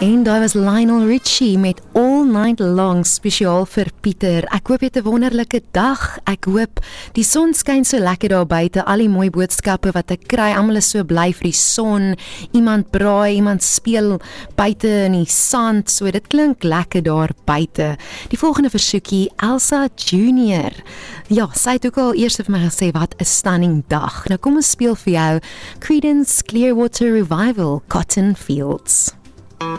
En daar was Lionel Richie met All Night Long spesiaal vir Pieter. Ek hoop jy het 'n wonderlike dag. Ek hoop die son skyn so lekker daar buite. Al die mooi boodskappe wat ek kry, almal is so bly vir die son. Iemand braai, iemand speel buite in die sand. So dit klink lekker daar buite. Die volgende versoekie, Elsa Junior. Ja, sy het ook al eers vir my gesê wat 'n stunning dag. Nou kom ons speel vir jou Creedence Clearwater Revival, Cotton Fields.